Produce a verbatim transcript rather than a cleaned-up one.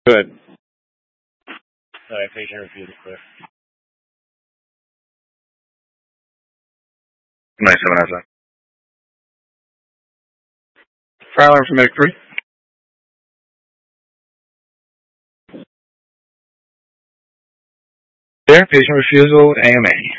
Good. Alright, patient refusal clear. Nice seven out of ten. Trial arm for medic three. There, patient refusal, A M A.